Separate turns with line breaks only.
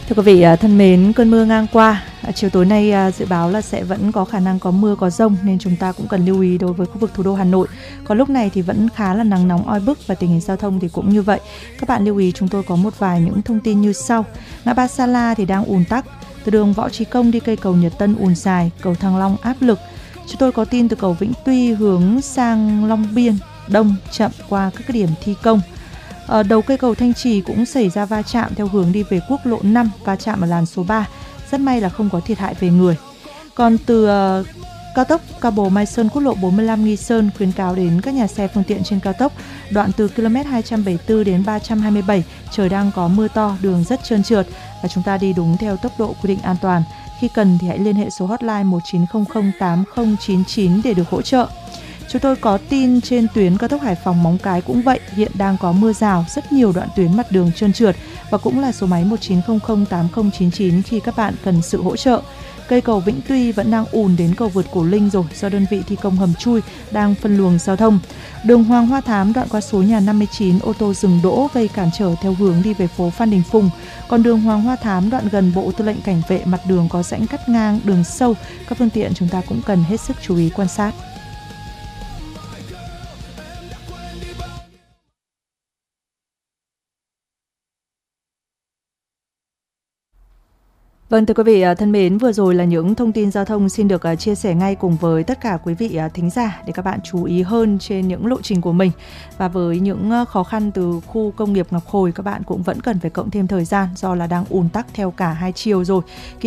Thưa quý vị thân mến, cơn mưa ngang qua, chiều tối nay dự báo là sẽ vẫn có khả năng có mưa có dông nên chúng ta cũng cần lưu ý đối với khu vực thủ đô Hà Nội. Còn lúc này thì vẫn khá là nắng nóng oi bức và tình hình giao thông thì cũng như vậy. Các bạn lưu ý chúng tôi có một vài những thông tin như sau. Ngã ba Sa La thì đang ùn tắc, từ đường Võ Chí Công đi cây cầu Nhật Tân ùn dài, cầu Thăng Long áp lực. Chúng tôi có tin từ cầu Vĩnh Tuy hướng sang Long Biên đông chậm qua các cái điểm thi công. Ở đầu cây cầu Thanh Trì cũng xảy ra va chạm theo hướng đi về quốc lộ 5, va chạm ở làn số 3. Rất may là không có thiệt hại về người. Còn từ cao tốc Cao Bồ Mai Sơn, quốc lộ 45 Nghi Sơn khuyến cáo đến các nhà xe phương tiện trên cao tốc đoạn từ km 274 đến 327 trời đang có mưa to, đường rất trơn trượt và chúng ta đi đúng theo tốc độ quy định an toàn. Khi cần thì hãy liên hệ số hotline 1900 8099 để được hỗ trợ. Chúng tôi có tin trên tuyến cao tốc Hải Phòng Móng Cái cũng vậy, hiện đang có mưa rào, rất nhiều đoạn tuyến mặt đường trơn trượt và cũng là số máy 1900 8099 khi các bạn cần sự hỗ trợ. Cây cầu Vĩnh Tuy vẫn đang ùn đến cầu vượt Cổ Linh rồi do đơn vị thi công hầm chui đang phân luồng giao thông. Đường Hoàng Hoa Thám đoạn qua số nhà 59 ô tô dừng đỗ gây cản trở theo hướng đi về phố Phan Đình Phùng. Còn đường Hoàng Hoa Thám đoạn gần Bộ Tư lệnh Cảnh vệ mặt đường có rãnh cắt ngang, đường sâu, các phương tiện chúng ta cũng cần hết sức chú ý quan sát. Vâng, thưa quý vị thân mến, vừa rồi là những thông tin giao thông xin được chia sẻ ngay cùng với tất cả quý vị thính giả để các bạn chú ý hơn trên những lộ trình của mình. Và với những khó khăn từ khu công nghiệp Ngọc Hồi, các bạn cũng vẫn cần phải cộng thêm thời gian do là đang ùn tắc theo cả hai chiều rồi.